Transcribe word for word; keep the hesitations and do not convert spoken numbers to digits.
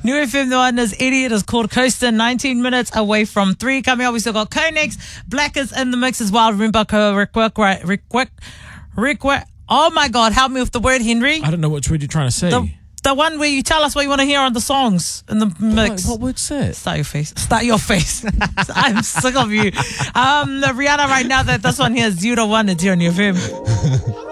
New F M, the one is Eddie. It is called Coaster. nineteen minutes away from three. Coming up, we still got Konex. Black is in the mix as well. Remember, Rick, Rick, Rick, Rick, Rick. Oh my God, help me with the word, Henry. I don't know which word you're trying to say. The, the one where you tell us what you want to hear on the songs in the mix. What, what word's that? Start your face. Start your face. I'm sick of you. Um, Rihanna right now, that this one here is zero one. It's here on New F M.